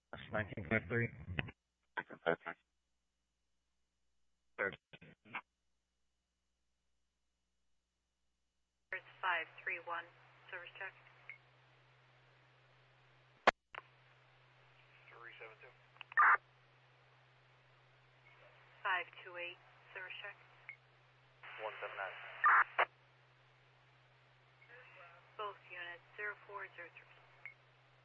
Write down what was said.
That's 1953. 1953. Third. It's 531. Service check. 372. 528. Service check.